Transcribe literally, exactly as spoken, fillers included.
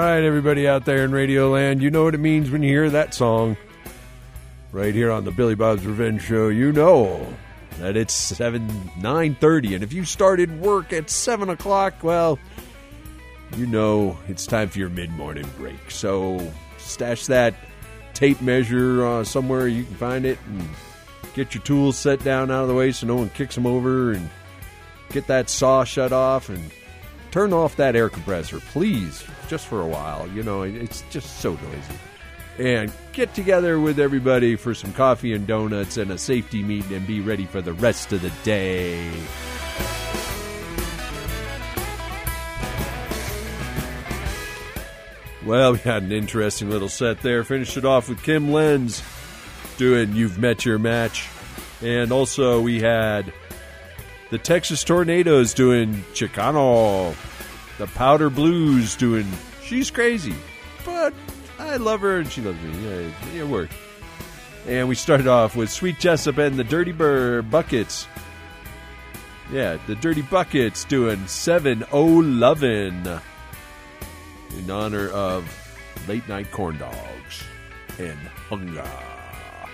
All right, everybody out there in Radio Land, you know what it means when you hear that song. Right here on the Billy Bob's Revenge Show, you know that it's seven, nine thirty. And if you started work at seven o'clock, well, you know it's time for your mid-morning break. So stash that tape measure uh, somewhere you can find it and get your tools set down out of the way so no one kicks them over, and get that saw shut off and turn off that air compressor, please, just for a while. You know, it's just so noisy. And get together with everybody for some coffee and donuts and a safety meeting and be ready for the rest of the day. Well, we had an interesting little set there. Finished it off with Kim Lenz doing You've Met Your Match. And also we had the Texas Tornadoes doing Chicano. The Powder Blues doing She's Crazy, but I love her and she loves me. Yeah, it worked. And we started off with Sweet Jessup and the Dirty Bird Buckets. Yeah, the Dirty Buckets doing seven oh Lovin' in honor of late night corn dogs and hunger.